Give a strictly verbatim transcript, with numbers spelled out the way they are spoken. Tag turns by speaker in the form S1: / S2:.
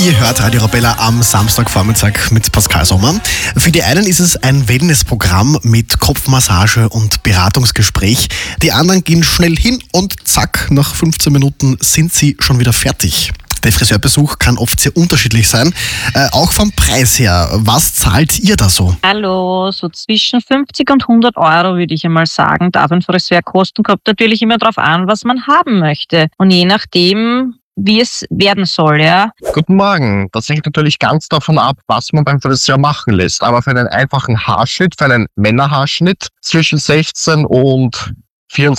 S1: Ihr hört Radio Arabella am Samstagvormittag mit Pascal Sommer. Für die einen ist es ein Wellnessprogramm mit Kopfmassage und Beratungsgespräch. Die anderen gehen schnell hin und zack, nach fünfzehn Minuten sind sie schon wieder fertig. Der Friseurbesuch kann oft sehr unterschiedlich sein, äh, auch vom Preis her. Was zahlt ihr da so?
S2: Hallo, so zwischen fünfzig und hundert Euro würde ich einmal sagen, darf ein Friseur kosten. Kommt natürlich immer darauf an, was man haben möchte. Und je nachdem, wie es werden soll, ja.
S3: Guten Morgen. Das hängt natürlich ganz davon ab, was man beim Friseur machen lässt. Aber für einen einfachen Haarschnitt, für einen Männerhaarschnitt zwischen sechzehn und vierundzwanzig